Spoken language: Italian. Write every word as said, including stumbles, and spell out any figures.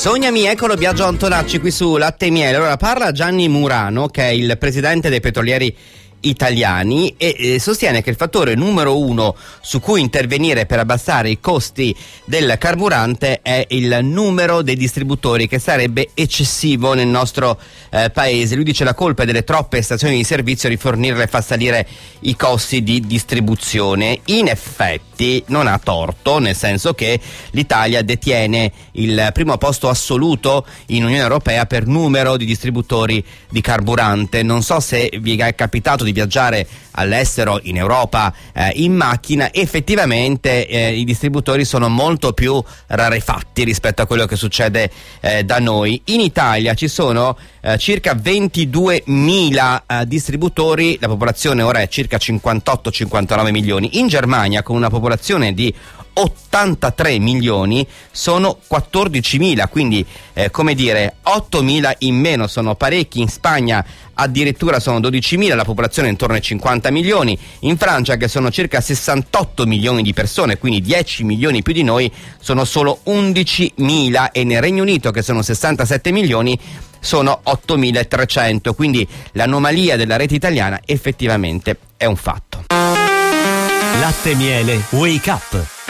Sognami, eccolo Biagio Antonacci qui su Latte e Miele. Allora parla Gianni Murano, che è il presidente dei petrolieri italiani, e eh, sostiene che il fattore numero uno su cui intervenire per abbassare i costi del carburante è il numero dei distributori, che sarebbe eccessivo nel nostro eh, paese. Lui dice la colpa è delle troppe stazioni di servizio, rifornirle fa salire i costi di distribuzione. In effetti non ha torto, nel senso che l'Italia detiene il primo posto assoluto in Unione Europea per numero di distributori di carburante. Non so se vi è capitato di viaggiare all'estero, in Europa, eh, in macchina. Effettivamente eh, i distributori sono molto più rarefatti rispetto a quello che succede eh, da noi. In Italia ci sono eh, circa ventiduemila eh, distributori, la popolazione ora è circa cinquantotto cinquantanove milioni. In Germania, con una popolazione di ottantatré milioni, sono quattordicimila, quindi eh, come dire ottomila in meno, sono parecchi. In Spagna addirittura sono dodicimila, la popolazione è intorno ai cinquanta milioni. In Francia, che sono circa sessantotto milioni di persone, quindi dieci milioni più di noi, sono solo undicimila, e nel Regno Unito, che sono sessantasette milioni, sono ottomilatrecento. Quindi l'anomalia della rete italiana effettivamente è un fatto. Latte e Miele Wake Up.